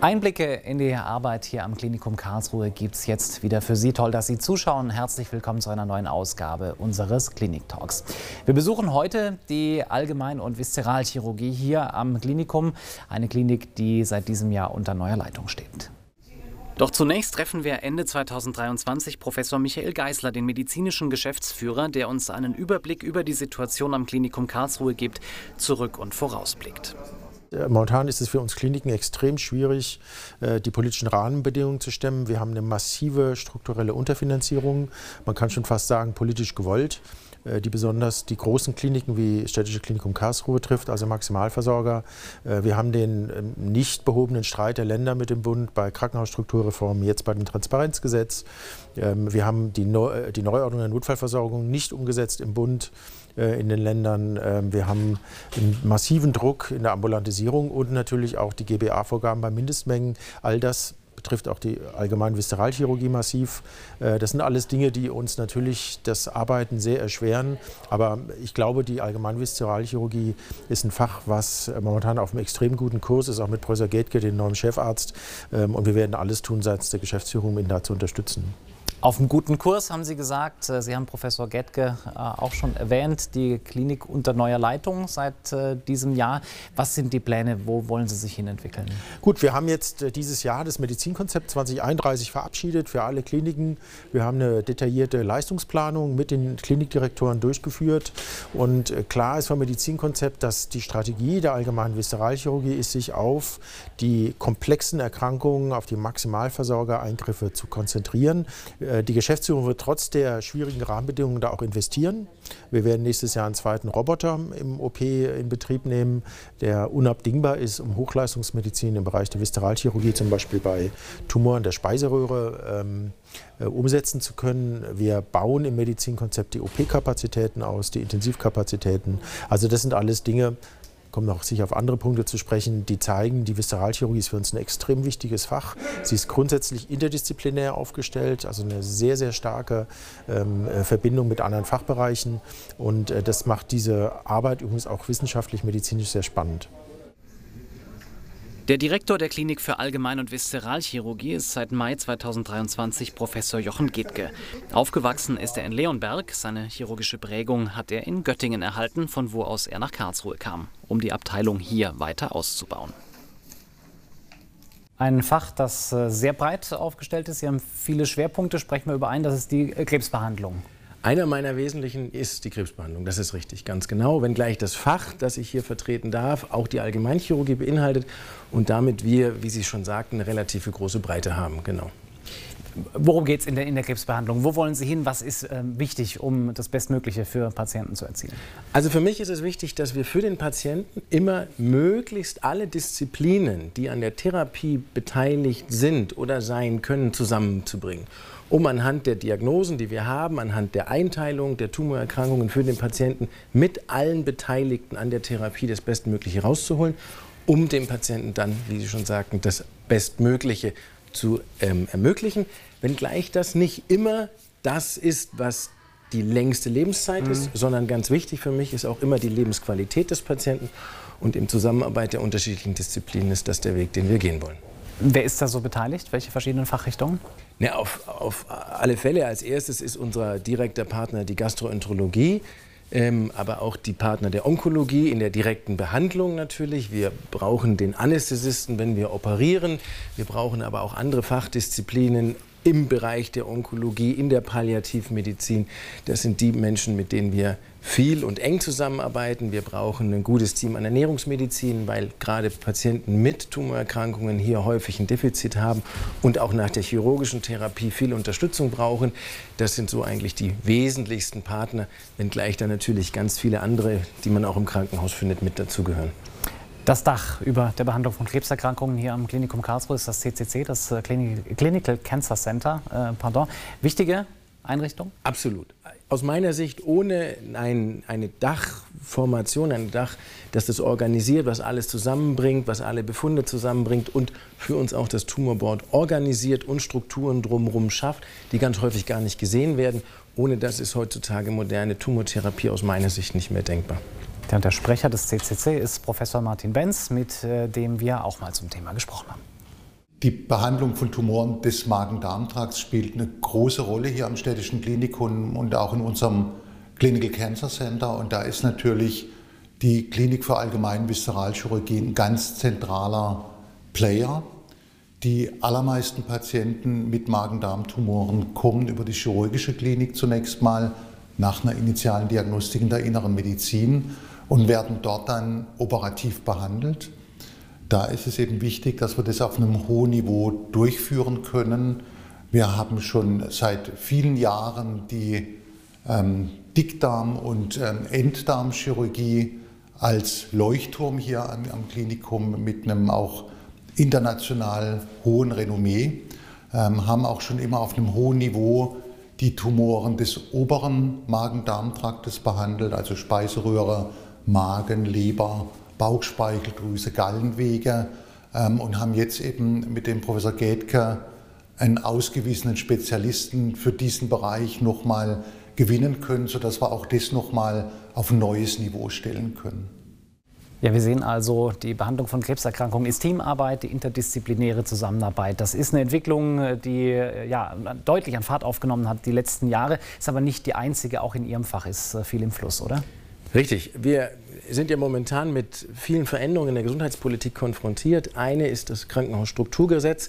Einblicke in die Arbeit hier am Klinikum Karlsruhe gibt es jetzt wieder für Sie. Toll, dass Sie zuschauen. Herzlich willkommen zu einer neuen Ausgabe unseres Klinik-Talks. Wir besuchen heute die Allgemein- und Viszeralchirurgie hier am Klinikum. Eine Klinik, die seit diesem Jahr unter neuer Leitung steht. Doch zunächst treffen wir Ende 2023 Professor Michael Geisler, den medizinischen Geschäftsführer, der uns einen Überblick über die Situation am Klinikum Karlsruhe gibt, zurück und vorausblickt. Momentan ist es für uns Kliniken extrem schwierig, die politischen Rahmenbedingungen zu stemmen. Wir haben eine massive strukturelle Unterfinanzierung, man kann schon fast sagen politisch gewollt, die besonders die großen Kliniken wie Städtische Klinikum Karlsruhe trifft, also Maximalversorger. Wir haben den nicht behobenen Streit der Länder mit dem Bund bei Krankenhausstrukturreformen, jetzt bei dem Transparenzgesetz. Wir haben die Neuordnung der Notfallversorgung nicht umgesetzt im Bund, in den Ländern. Wir haben einen massiven Druck in der Ambulantisierung und natürlich auch die GBA-Vorgaben bei Mindestmengen. All das betrifft auch die allgemeine Viszeralchirurgie massiv. Das sind alles Dinge, die uns natürlich das Arbeiten sehr erschweren. Aber ich glaube, die allgemeine Viszeralchirurgie ist ein Fach, was momentan auf einem extrem guten Kurs ist, auch mit Professor Gettke, dem neuen Chefarzt. Und wir werden alles tun seitens der Geschäftsführung, um ihn da zu unterstützen. Auf einem guten Kurs, haben Sie gesagt. Sie haben Professor Gettke auch schon erwähnt, die Klinik unter neuer Leitung seit diesem Jahr. Was sind die Pläne? Wo wollen Sie sich hin entwickeln? Gut, wir haben jetzt dieses Jahr das Medizinkonzept 2031 verabschiedet für alle Kliniken. Wir haben eine detaillierte Leistungsplanung mit den Klinikdirektoren durchgeführt. Und klar ist vom Medizinkonzept, dass die Strategie der allgemeinen Viszeralchirurgie ist, sich auf die komplexen Erkrankungen, auf die Maximalversorgereingriffe zu konzentrieren. Die Geschäftsführung wird trotz der schwierigen Rahmenbedingungen da auch investieren. Wir werden nächstes Jahr einen zweiten Roboter im OP in Betrieb nehmen, der unabdingbar ist, um Hochleistungsmedizin im Bereich der Viszeralchirurgie, zum Beispiel bei Tumoren der Speiseröhre, umsetzen zu können. Wir bauen im Medizinkonzept die OP-Kapazitäten aus, die Intensivkapazitäten. Also das sind alles Dinge, kommen noch sicher auf andere Punkte zu sprechen, die zeigen, die Viszeralchirurgie ist für uns ein extrem wichtiges Fach. Sie ist grundsätzlich interdisziplinär aufgestellt, also eine sehr, sehr starke Verbindung mit anderen Fachbereichen. Und das macht diese Arbeit übrigens auch wissenschaftlich, medizinisch sehr spannend. Der Direktor der Klinik für Allgemein- und Viszeralchirurgie ist seit Mai 2023 Professor Jochen Gettke. Aufgewachsen ist er in Leonberg. Seine chirurgische Prägung hat er in Göttingen erhalten, von wo aus er nach Karlsruhe kam, um die Abteilung hier weiter auszubauen. Ein Fach, das sehr breit aufgestellt ist. Sie haben viele Schwerpunkte. Sprechen wir über einen, das ist die Krebsbehandlung. Einer meiner wesentlichen ist die Krebsbehandlung, das ist richtig, ganz genau. Wenngleich das Fach, das ich hier vertreten darf, auch die Allgemeinchirurgie beinhaltet und damit wir, wie Sie schon sagten, eine relativ große Breite haben, genau. Worum geht es in der Krebsbehandlung? Wo wollen Sie hin? Was ist wichtig, um das Bestmögliche für Patienten zu erzielen? Also für mich ist es wichtig, dass wir für den Patienten immer möglichst alle Disziplinen, die an der Therapie beteiligt sind oder sein können, zusammenzubringen, um anhand der Diagnosen, die wir haben, anhand der Einteilung der Tumorerkrankungen für den Patienten mit allen Beteiligten an der Therapie das Bestmögliche rauszuholen, um dem Patienten dann, wie Sie schon sagten, das Bestmögliche zu ermöglichen, wenngleich das nicht immer das ist, was die längste Lebenszeit ist, sondern ganz wichtig für mich ist auch immer die Lebensqualität des Patienten und in Zusammenarbeit der unterschiedlichen Disziplinen ist das der Weg, den wir gehen wollen. Wer ist da so beteiligt? Welche verschiedenen Fachrichtungen? Ja, auf alle Fälle. Als erstes ist unser direkter Partner die Gastroenterologie, aber auch die Partner der Onkologie in der direkten Behandlung natürlich. Wir brauchen den Anästhesisten, wenn wir operieren. Wir brauchen aber auch andere Fachdisziplinen im Bereich der Onkologie, in der Palliativmedizin. Das sind die Menschen, mit denen wir viel und eng zusammenarbeiten. Wir brauchen ein gutes Team an Ernährungsmedizin, weil gerade Patienten mit Tumorerkrankungen hier häufig ein Defizit haben und auch nach der chirurgischen Therapie viel Unterstützung brauchen. Das sind so eigentlich die wesentlichsten Partner, wenngleich da natürlich ganz viele andere, die man auch im Krankenhaus findet, mit dazugehören. Das Dach über der Behandlung von Krebserkrankungen hier am Klinikum Karlsruhe ist das CCC, das Clinical Cancer Center. Wichtige Einrichtung? Absolut. Aus meiner Sicht ohne eine Dachformation, ein Dach, das das organisiert, was alles zusammenbringt, was alle Befunde zusammenbringt und für uns auch das Tumorboard organisiert und Strukturen drumherum schafft, die ganz häufig gar nicht gesehen werden. Ohne das ist heutzutage moderne Tumortherapie aus meiner Sicht nicht mehr denkbar. Der Sprecher des CCC ist Professor Martin Benz, mit dem wir auch mal zum Thema gesprochen haben. Die Behandlung von Tumoren des Magen-Darm-Trakts spielt eine große Rolle hier am Städtischen Klinikum und auch in unserem Clinical Cancer Center. Und da ist natürlich die Klinik für Allgemein Viszeralchirurgie ein ganz zentraler Player. Die allermeisten Patienten mit Magen-Darm-Tumoren kommen über die chirurgische Klinik zunächst mal nach einer initialen Diagnostik in der inneren Medizin und werden dort dann operativ behandelt. Da ist es eben wichtig, dass wir das auf einem hohen Niveau durchführen können. Wir haben schon seit vielen Jahren die Dickdarm- und Enddarmchirurgie als Leuchtturm hier am Klinikum mit einem auch international hohen Renommee, haben auch schon immer auf einem hohen Niveau die Tumoren des oberen Magen-Darm-Traktes behandelt, also Speiseröhre, Magen, Leber, Bauchspeicheldrüse, Gallenwege und haben jetzt eben mit dem Professor Gädke einen ausgewiesenen Spezialisten für diesen Bereich nochmal gewinnen können, sodass wir auch das nochmal auf ein neues Niveau stellen können. Ja, wir sehen also, die Behandlung von Krebserkrankungen ist Teamarbeit, die interdisziplinäre Zusammenarbeit. Das ist eine Entwicklung, die ja, deutlich an Fahrt aufgenommen hat die letzten Jahre, ist aber nicht die einzige, auch in Ihrem Fach ist viel im Fluss, oder? Richtig. Wir sind ja momentan mit vielen Veränderungen in der Gesundheitspolitik konfrontiert. Eine ist das Krankenhausstrukturgesetz,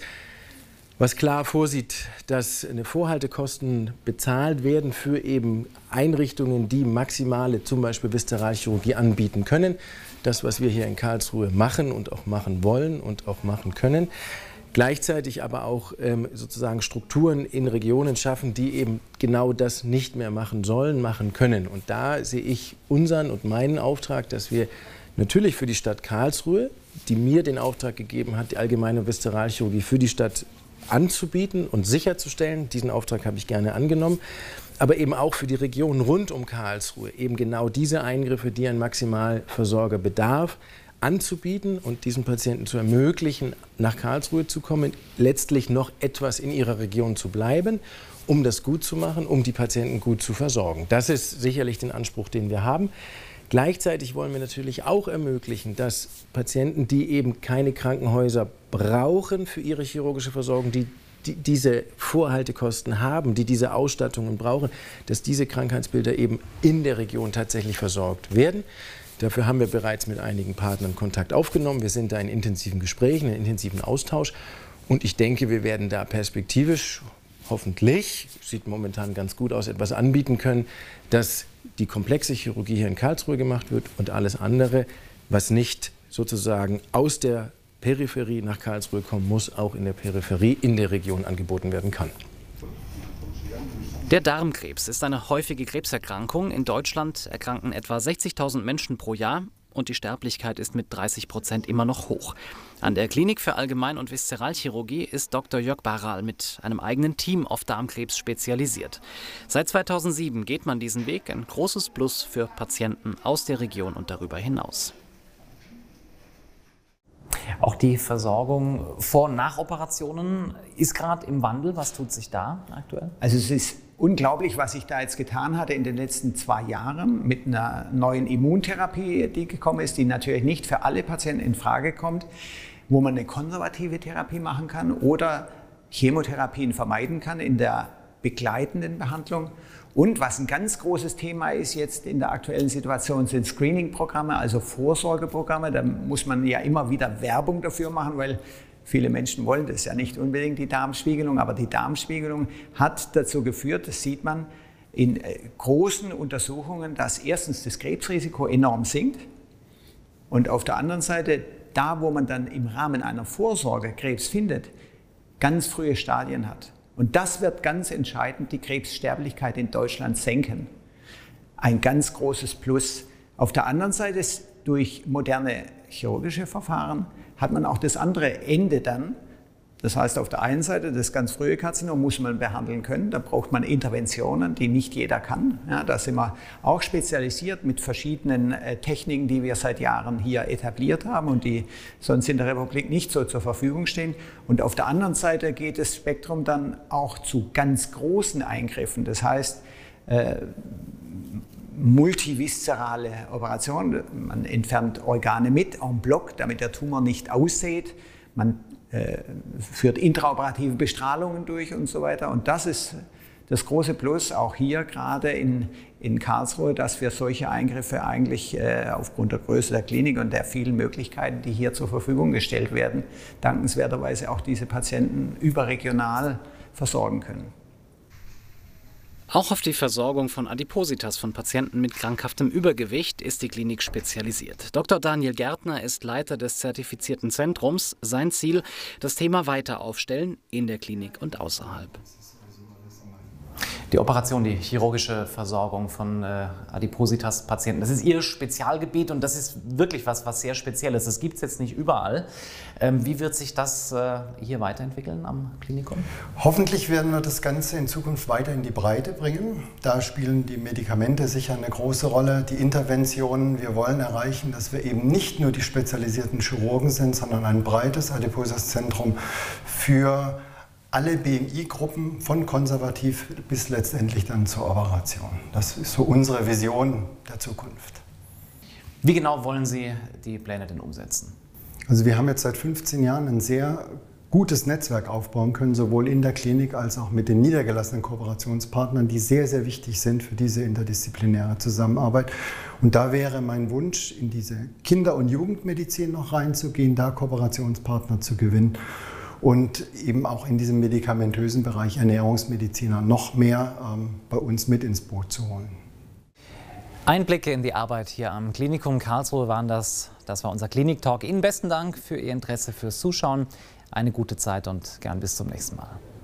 was klar vorsieht, dass Vorhaltekosten bezahlt werden für eben Einrichtungen, die maximale, zum Beispiel Viszeralchirurgie, anbieten können. Das, was wir hier in Karlsruhe machen und auch machen wollen und auch machen können. Gleichzeitig aber auch sozusagen Strukturen in Regionen schaffen, die eben genau das nicht mehr machen sollen, machen können. Und da sehe ich unseren und meinen Auftrag, dass wir natürlich für die Stadt Karlsruhe, die mir den Auftrag gegeben hat, die allgemeine Viszeralchirurgie für die Stadt anzubieten und sicherzustellen, diesen Auftrag habe ich gerne angenommen, aber eben auch für die Region rund um Karlsruhe, eben genau diese Eingriffe, die ein Maximalversorger bedarf, anzubieten und diesen Patienten zu ermöglichen, nach Karlsruhe zu kommen, letztlich noch etwas in ihrer Region zu bleiben, um das gut zu machen, um die Patienten gut zu versorgen. Das ist sicherlich den Anspruch, den wir haben. Gleichzeitig wollen wir natürlich auch ermöglichen, dass Patienten, die eben keine Krankenhäuser brauchen für ihre chirurgische Versorgung, die diese Vorhaltekosten haben, die diese Ausstattungen brauchen, dass diese Krankheitsbilder eben in der Region tatsächlich versorgt werden. Dafür haben wir bereits mit einigen Partnern Kontakt aufgenommen. Wir sind da in intensiven Gesprächen, in intensiven Austausch. Und ich denke, wir werden da perspektivisch, hoffentlich, sieht momentan ganz gut aus, etwas anbieten können, dass die komplexe Chirurgie hier in Karlsruhe gemacht wird und alles andere, was nicht sozusagen aus der Peripherie nach Karlsruhe kommen muss, auch in der Peripherie in der Region angeboten werden kann. Der Darmkrebs ist eine häufige Krebserkrankung. In Deutschland erkranken etwa 60.000 Menschen pro Jahr und die Sterblichkeit ist mit 30% immer noch hoch. An der Klinik für Allgemein- und Viszeralchirurgie ist Dr. Jörg Baral mit einem eigenen Team auf Darmkrebs spezialisiert. Seit 2007 geht man diesen Weg, ein großes Plus für Patienten aus der Region und darüber hinaus. Auch die Versorgung vor und nach Operationen ist gerade im Wandel. Was tut sich da aktuell? Also es ist unglaublich, was sich da jetzt getan hatte in den letzten 2 Jahren mit einer neuen Immuntherapie, die gekommen ist, die natürlich nicht für alle Patienten in Frage kommt, wo man eine konservative Therapie machen kann oder Chemotherapien vermeiden kann in der begleitenden Behandlung. Und was ein ganz großes Thema ist jetzt in der aktuellen Situation, sind Screening-Programme, also Vorsorgeprogramme. Da muss man ja immer wieder Werbung dafür machen, weil viele Menschen wollen das ja nicht unbedingt, die Darmspiegelung. Aber die Darmspiegelung hat dazu geführt, das sieht man in großen Untersuchungen, dass erstens das Krebsrisiko enorm sinkt. Und auf der anderen Seite, da wo man dann im Rahmen einer Vorsorge Krebs findet, ganz frühe Stadien hat. Und das wird ganz entscheidend die Krebssterblichkeit in Deutschland senken. Ein ganz großes Plus. Auf der anderen Seite ist durch moderne chirurgische Verfahren hat man auch das andere Ende dann. Das heißt, auf der einen Seite das ganz frühe Karzinom muss man behandeln können. Da braucht man Interventionen, die nicht jeder kann. Ja, da sind wir auch spezialisiert mit verschiedenen Techniken, die wir seit Jahren hier etabliert haben und die sonst in der Republik nicht so zur Verfügung stehen. Und auf der anderen Seite geht das Spektrum dann auch zu ganz großen Eingriffen. Das heißt, multiviszerale Operationen. Man entfernt Organe mit en bloc, damit der Tumor nicht aussät. man führt intraoperative Bestrahlungen durch und so weiter. Und das ist das große Plus auch hier gerade in Karlsruhe, dass wir solche Eingriffe eigentlich aufgrund der Größe der Klinik und der vielen Möglichkeiten, die hier zur Verfügung gestellt werden, dankenswerterweise auch diese Patienten überregional versorgen können. Auch auf die Versorgung von Adipositas von Patienten mit krankhaftem Übergewicht ist die Klinik spezialisiert. Dr. Daniel Gärtner ist Leiter des zertifizierten Zentrums. Sein Ziel, das Thema weiter aufstellen in der Klinik und außerhalb. Die Operation, die chirurgische Versorgung von Adipositas-Patienten, das ist Ihr Spezialgebiet und das ist wirklich was sehr Spezielles. Das gibt es jetzt nicht überall. Wie wird sich das hier weiterentwickeln am Klinikum? Hoffentlich werden wir das Ganze in Zukunft weiter in die Breite bringen. Da spielen die Medikamente sicher eine große Rolle, die Interventionen. Wir wollen erreichen, dass wir eben nicht nur die spezialisierten Chirurgen sind, sondern ein breites Adipositas-Zentrum für alle BMI-Gruppen von konservativ bis letztendlich dann zur Operation. Das ist so unsere Vision der Zukunft. Wie genau wollen Sie die Pläne denn umsetzen? Also wir haben jetzt seit 15 Jahren ein sehr gutes Netzwerk aufbauen können, sowohl in der Klinik als auch mit den niedergelassenen Kooperationspartnern, die sehr, sehr wichtig sind für diese interdisziplinäre Zusammenarbeit. Und da wäre mein Wunsch, in diese Kinder- und Jugendmedizin noch reinzugehen, da Kooperationspartner zu gewinnen. Und eben auch in diesem medikamentösen Bereich Ernährungsmediziner noch mehr bei uns mit ins Boot zu holen. Einblicke in die Arbeit hier am Klinikum Karlsruhe waren das. Das war unser Klinik-Talk. Ihnen besten Dank für Ihr Interesse, fürs Zuschauen. Eine gute Zeit und gern bis zum nächsten Mal.